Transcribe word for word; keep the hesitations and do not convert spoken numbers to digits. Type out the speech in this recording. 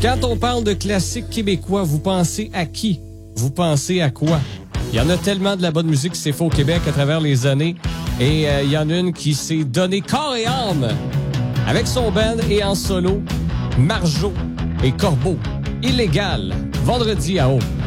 Quand on parle de classiques québécois, vous pensez à qui? Vous pensez à quoi? Il y en a tellement de la bonne musique qui s'est fait au Québec à travers les années. Et euh, il y en a une qui s'est donné corps et âme avec son band et en solo, Marjo et Corbeau. Illégal, vendredi à Aube.